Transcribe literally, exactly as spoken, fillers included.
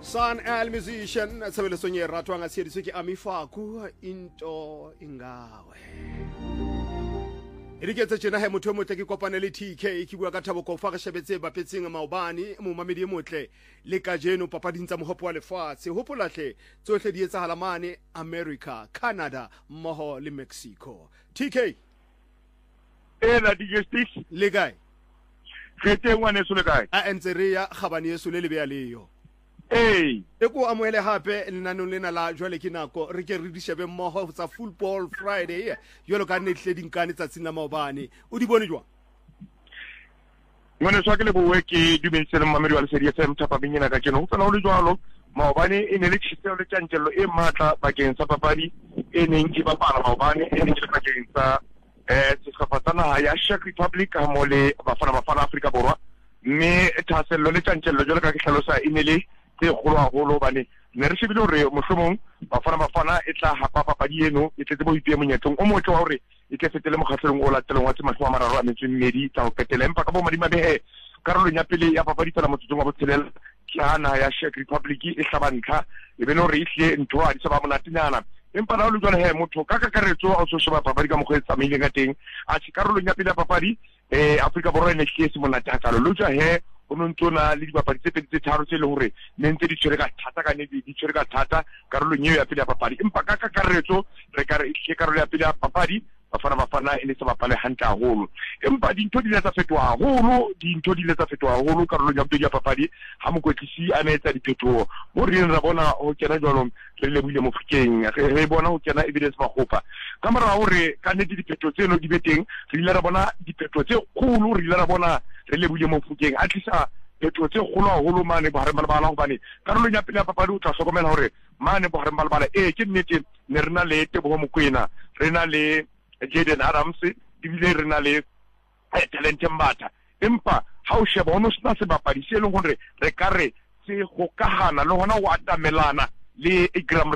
Son Al musician sebelesong ye ratwang a siediswe ke Amifaku into ingawe. E diketsa tjena he motho motle ke kopane le T K ke bua ka Thabo Kofa re shebetse bapetseng maobane mo mamedi motle le ka jeno papading tsa mohopo wa lefatshe hopolahle tsohle di etsahala mane America, Canada, mmoho le Mexico. T K e la digestis le kae re teng wane so le kae a entse re ya khabane yeso le lebea leyo. Hey, e ko amohele hape lenanong lena la jwale ke nako re ke re di shebe mmoho tsa Football Friday jwalo ka ne hle dinkane tsa tsina maobane o di bone jwa ngone so ke le boe ke dumedisele mamedi wa lesedi F M thapa binyana ka keno tsana o le jwalo maobane e ne le tshitse le tjantjello e matla bakeng sa papadi e neng ke bapala maobane e neng ke bakeng sa eh sehlopha ya Czech Republic ha mo le bafana bafana Afrika Borwa mme thasello le tjantjello jwalo ka ke hlalosa e ne le te kholo haholo bane ne re shebile hore mohlomong bafana bafana e tla hapa papadi eno e tletse bo ipie monyetlong o motle wa hore e ke fetele mokgahlelong o latelang wa tsema hlwa mararo a metsemmedi tsa ho petela empa ka bo madima behe karolo nya pele ya papadi tsela motsotsong wa botshelela ke hana ya Czech Republic e hlabantlha e be no re ihle ntho a di sa ba monatenyana empa na o le jwana he motho ka kakaretso a so sheba papadi ka mokgwetsa maileng a teng a tshi karolo nya pele ya papadi eh Afrika Borwa ne ke se monate hakalo lo jwa he o nontona le dipapadi tse pedi tse tharo tse le hore ne ntse di tshwere ka thata ka ne di tshwere ka thata karolo nyeo ya pele ya papadi empa ka kakaretso re ka re ke karolo ya pele ya papadi bafana bafana e le se bapale hantle haholo empa dintho di le tsa fetoha haholo dintho di le tsa fetoha haholo karolo ya pele ya papadi ha mokwetlisi a metsa diphetoho mo re ra bona ho kena jwalo re le buile mo Mofokeng re bona ho kena evidence magopa ka mara hore ka ne diphetoho tseno di beteng re ile ra bona diphetoho tse kgolo re ile ra bona re le buile mo Mofokeng a tlisa phetoho tse kgolo haholo mane ba re bana hobane karolo ya pele ya papadi o tla hlokomela hore mane ba re bana e ke nnete ne rena le Teboho Mokoena rena le Jaden Adams dibile rena le talent Mbatha empa ha o sheba ono sna se bapadi se leng hore re ka re se go kahana le hona o atamelana le Igram